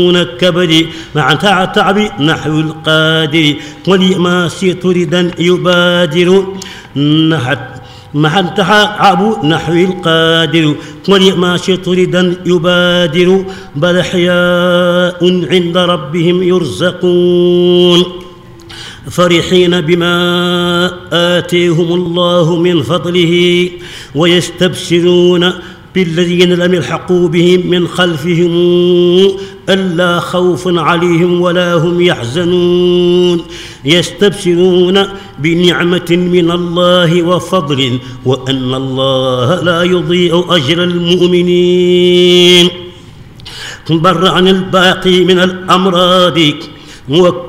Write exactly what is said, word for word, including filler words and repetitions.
الكبد مع تعب نحو القادر ولما سيطردا يبادر نحت مع التعب نحو القادر ولما شطردا يبادر بل أحياء عند ربهم يرزقون فرحين بما آتيهم الله من فضله ويستبشرون بالذين لم يلحقوا بهم من خلفهم ألا خوف عليهم ولا هم يحزنون يستبشرون بنعمة من الله وفضل وأن الله لا يضيع أجر المؤمنين بر عن الباقي من الأمراض